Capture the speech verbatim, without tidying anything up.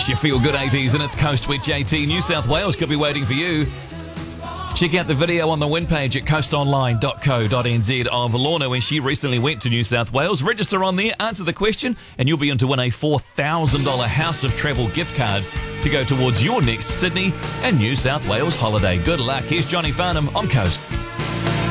It's your feel-good eighties and it's Coast with J T. New South Wales could be waiting for you. Check out the video on the win page at coast online dot co dot n z of Lorna when she recently went to New South Wales. Register on there, answer the question, and you'll be in to win a four thousand dollars House of Travel gift card to go towards your next Sydney and New South Wales holiday. Good luck. Here's Johnny Farnham on Coast.